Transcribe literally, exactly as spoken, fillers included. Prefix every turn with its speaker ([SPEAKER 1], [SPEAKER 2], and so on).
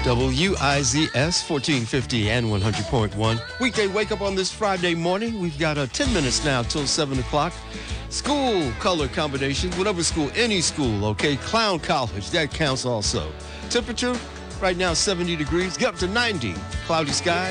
[SPEAKER 1] W I Z S fourteen fifty and one hundred point one. Weekday wake up on this Friday morning. We've got uh, ten minutes now till seven o'clock. School color combinations, whatever school, any school, okay? Clown College, that counts also. Temperature right now seventy degrees, get up to ninety. Cloudy skies.